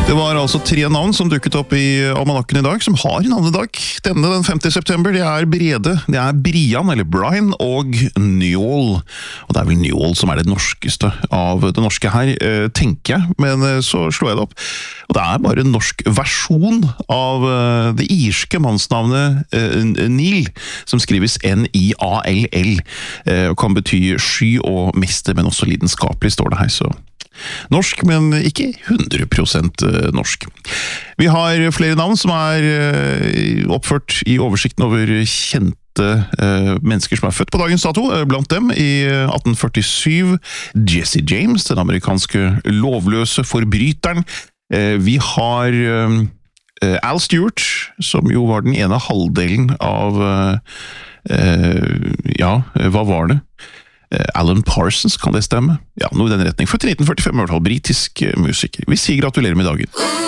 Det var altså 3 navn som dukket opp i almanakken i dag, som har navnedag. Denne den 5. september, det er Brede, det er Brian, eller Brian, og Njål. Og det er vel Njål som er det norskeste av det norske her, tenker jeg, men så slår jeg det opp. Og det er bare en norsk versjon av det irske mannsnavnet Neil, som skrives N-I-A-L-L, og kan bety sky og mester, men også lidenskapelig, står det her, så... Norsk, men ikke 100% norsk. Vi har flere navn som er oppført i oversikten over kjente mennesker som er født på dagens dato. Blant dem i 1847 Jesse James, den amerikanske lovløse forbryteren. Vi har Al Stewart, som jo var den ene halvdelen av hva var det? Alan Parsons, kan det stemme? Ja, noe i den retning. For 1945 var det britisk musiker. Vi sier gratulerer med dagen.